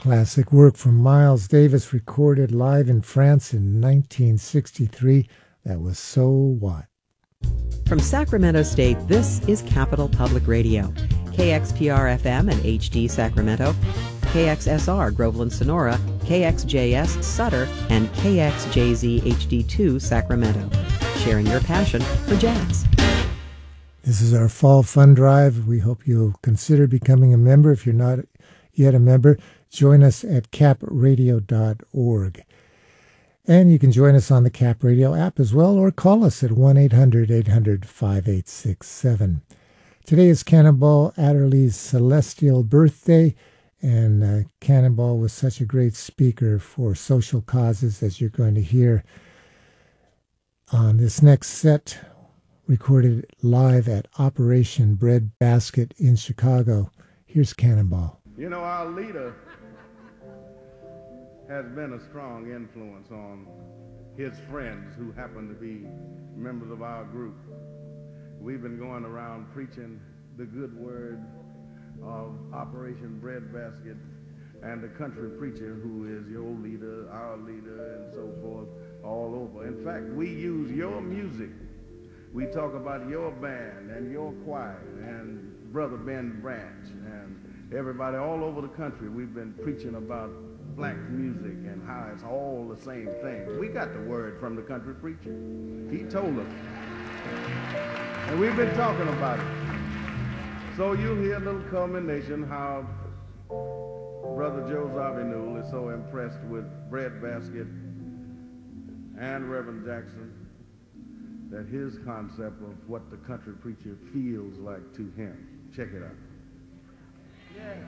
Classic work from Miles Davis, recorded live in France in 1963. That was So What? From Sacramento State, this is Capital Public Radio. KXPR-FM and HD Sacramento, KXSR Groveland Sonora, KXJS Sutter, and KXJZ HD2 Sacramento. Sharing your passion for jazz. This is our fall fund drive. We hope you'll consider becoming a member. If you're not yet a member, join us at capradio.org. And you can join us on the Cap Radio app as well, or call us at 1-800-800-5867. Today is Cannonball Adderley's celestial birthday, and Cannonball was such a great speaker for social causes, as you're going to hear on this next set, recorded live at Operation Breadbasket in Chicago. Here's Cannonball. You know, our leader has been a strong influence on his friends who happen to be members of our group. We've been going around preaching the good word of Operation Breadbasket, and the country preacher who is your leader, our leader, and so forth, all over. In fact, we use your music. We talk about your band and your choir and Brother Ben Branch and everybody all over the country. We've been preaching about black music and how it's all the same thing. We got the word from the country preacher. He told us. And we've been talking about it. So you'll hear a little culmination how Brother Joe Zawinul is so impressed with Breadbasket and Reverend Jackson that his concept of what the country preacher feels like to him. Check it out. Yeah.